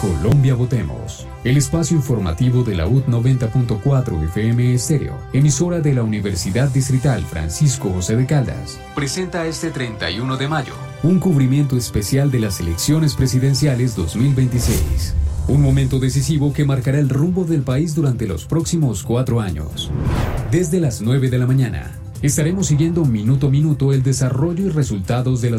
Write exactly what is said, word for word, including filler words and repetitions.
Colombia Votemos, el espacio informativo de la U T noventa punto cuatro F M Estéreo, emisora de la Universidad Distrital Francisco José de Caldas, presenta este treinta y uno de mayo un cubrimiento especial de las elecciones presidenciales dos mil veintiséis. Un momento decisivo que marcará el rumbo del país durante los próximos cuatro años. Desde las nueve de la mañana, estaremos siguiendo minuto a minuto el desarrollo y resultados de las